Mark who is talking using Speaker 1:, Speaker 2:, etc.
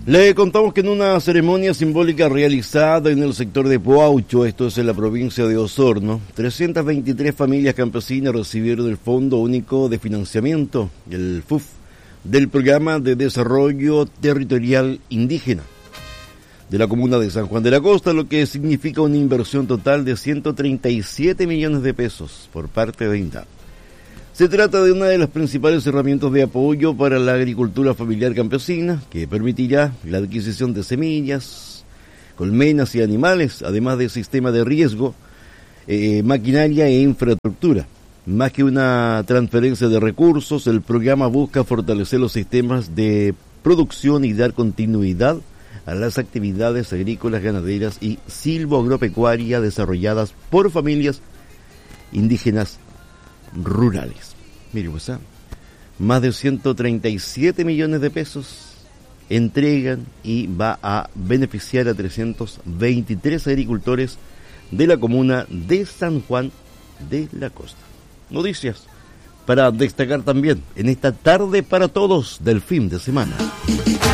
Speaker 1: Le contamos que en una ceremonia simbólica realizada en el sector de Poaucho, esto es en la provincia de Osorno, 323 familias campesinas recibieron el Fondo Único de Financiamiento, el FUF, del Programa de Desarrollo Territorial Indígena de la comuna de San Juan de la Costa, lo que significa una inversión total de 137 millones de pesos por parte de INDAP. Se trata de una de las principales herramientas de apoyo para la agricultura familiar campesina, que permitirá la adquisición de semillas, colmenas y animales, además de sistema de riesgo, maquinaria e infraestructura. Más que una transferencia de recursos, el programa busca fortalecer los sistemas de producción y dar continuidad a las actividades agrícolas, ganaderas y silvoagropecuarias desarrolladas por familias indígenas rurales. Mire, pues, más de 137 millones de pesos entregan y va a beneficiar a 323 agricultores de la comuna de San Juan de la Costa. Noticias para destacar también en esta tarde para todos del fin de semana.